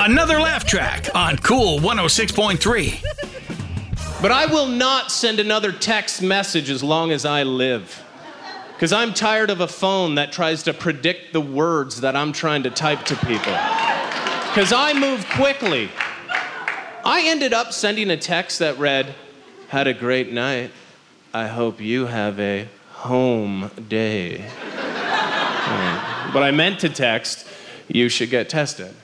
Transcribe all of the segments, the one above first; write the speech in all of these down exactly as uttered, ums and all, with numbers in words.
Another laugh track on Cool one oh six point three. But I will not send another text message as long as I live. Because I'm tired of a phone that tries to predict the words that I'm trying to type to people. Because I move quickly. I ended up sending a text that read, "Had a great night. I hope you have a home day." But I meant to text, "You should get tested."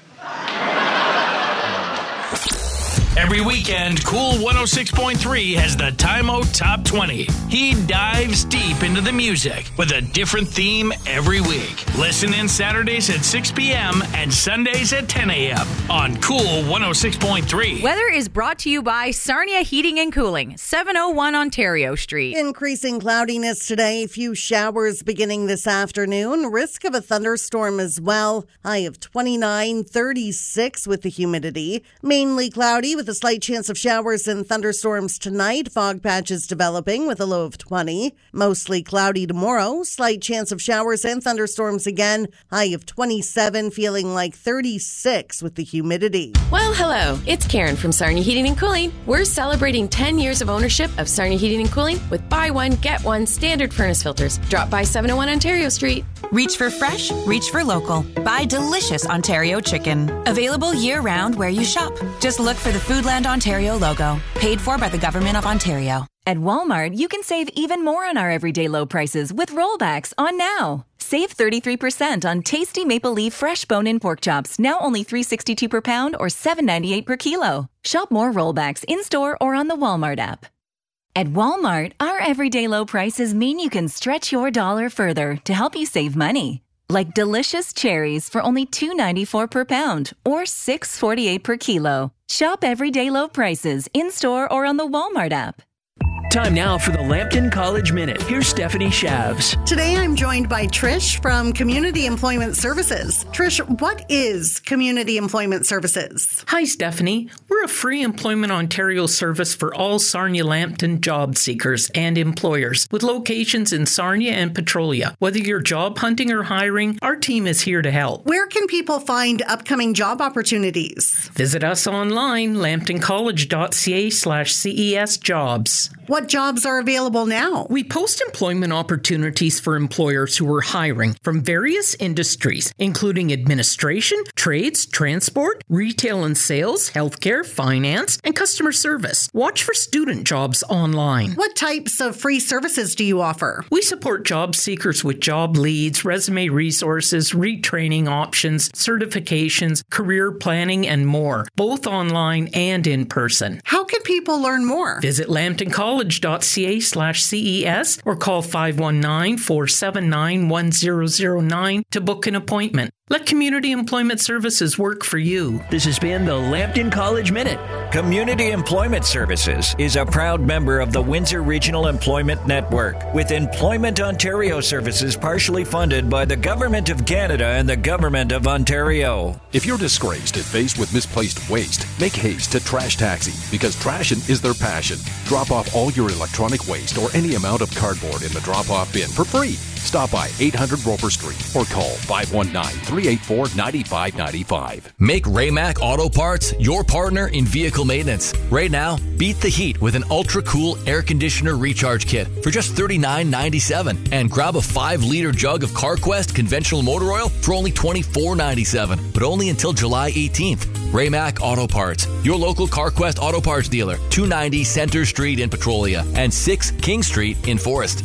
Every weekend, Cool one oh six point three has the Time-O Top twenty. He dives deep into the music with a different theme every week. Listen in Saturdays at six p.m. and Sundays at ten a.m. on Cool one oh six point three. Weather is brought to you by Sarnia Heating and Cooling, seven oh one Ontario Street. Increasing cloudiness today. Few showers beginning this afternoon. Risk of a thunderstorm as well. High of twenty-nine, thirty-six with the humidity. Mainly cloudy with a slight chance of showers and thunderstorms tonight. Fog patches developing with a low of twenty. Mostly cloudy tomorrow. Slight chance of showers and thunderstorms again. High of twenty-seven, feeling like thirty-six with the humidity. Well, hello. It's Karen from Sarnia Heating and Cooling. We're celebrating ten years of ownership of Sarnia Heating and Cooling with buy one, get one standard furnace filters. Drop by seven oh one Ontario Street. Reach for fresh, reach for local. Buy delicious Ontario chicken. Available year-round where you shop. Just look for the Foodland Ontario logo. Paid for by the Government of Ontario. At Walmart, you can save even more on our everyday low prices with rollbacks on now. Save thirty-three percent on tasty maple leaf fresh bone-in pork chops, now only three dollars and sixty-two cents per pound or seven dollars and ninety-eight cents per kilo. Shop more rollbacks in-store or on the Walmart app. At Walmart, our everyday low prices mean you can stretch your dollar further to help you save money. Like delicious cherries for only two dollars and ninety-four cents per pound or six dollars and forty-eight cents per kilo. Shop everyday low prices in-store or on the Walmart app. Time now for the Lambton College Minute. Here's Stephanie Shavs. Today I'm joined by Trish from Community Employment Services. Trish, what is Community Employment Services? Hi, Stephanie. We're a free Employment Ontario service for all Sarnia-Lambton job seekers and employers with locations in Sarnia and Petrolia. Whether you're job hunting or hiring, our team is here to help. Where can people find upcoming job opportunities? Visit us online, lambtoncollege.ca slash CES jobs. What jobs are available now? We post employment opportunities for employers who are hiring from various industries, including administration, trades, transport, retail and sales, healthcare, finance, and customer service. Watch for student jobs online. What types of free services do you offer? We support job seekers with job leads, resume resources, retraining options, certifications, career planning, and more, both online and in person. How can people learn more? Visit lambtoncollege.ca slash CES or call five one nine, four seven nine, one zero zero nine to book an appointment. Let Community Employment Services work for you. This has been the Lambton College Minute. Community Employment Services is a proud member of the Windsor Regional Employment Network, with Employment Ontario services partially funded by the Government of Canada and the Government of Ontario. If you're disgraced and faced with misplaced waste, make haste to Trash Taxi, because trashing is their passion. Drop off all your electronic waste or any amount of cardboard in the drop-off bin for free. Stop by eight hundred Roper Street or call five one nine, three eight four, nine five nine five. Make Raymac Auto Parts your partner in vehicle maintenance. Right now, beat the heat with an ultra-cool air conditioner recharge kit for just thirty-nine ninety-seven. And grab a five liter jug of CarQuest conventional motor oil for only twenty-four ninety-seven. But only until July eighteenth. Raymac Auto Parts, your local CarQuest Auto Parts dealer, two ninety Center Street in Petrolia and six King Street in Forest.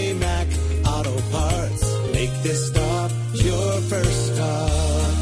Raymac Auto Parts, make this stop your first stop.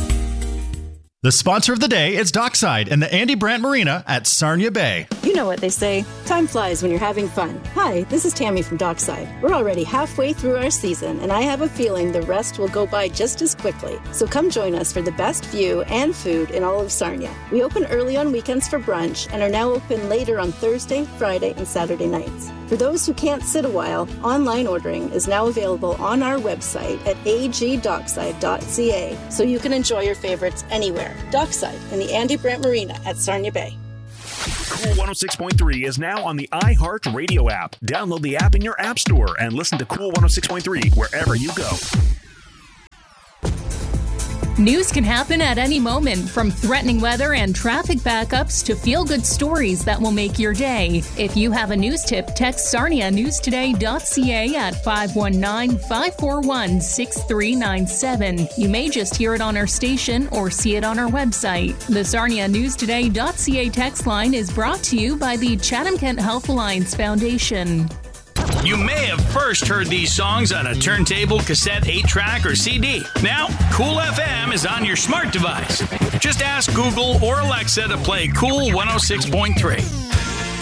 The sponsor of the day is Dockside and the Andy Brandt Marina at Sarnia Bay. You know what they say, time flies when you're having fun. Hi, this is Tammy from Dockside. We're already halfway through our season, and I have a feeling the rest will go by just as quickly. So come join us for the best view and food in all of Sarnia. We open early on weekends for brunch and are now open later on Thursday, Friday, and Saturday nights. For those who can't sit a while, online ordering is now available on our website at a g dockside dot c a, so you can enjoy your favorites anywhere. Dockside in the Andy Brandt Marina at Sarnia Bay. Cool one oh six point three is now on the iHeartRadio app. Download the app in your app store and listen to Cool one oh six point three wherever you go. News can happen at any moment, from threatening weather and traffic backups to feel-good stories that will make your day. If you have a news tip, text sarnia news today dot c a at five one nine, five four one, six three nine seven. You may just hear it on our station or see it on our website. The sarnia news today dot c a text line is brought to you by the Chatham-Kent Health Alliance Foundation. You may have first heard these songs on a turntable, cassette, eight track, or C D. Now, Cool F M is on your smart device. Just ask Google or Alexa to play Cool one oh six point three.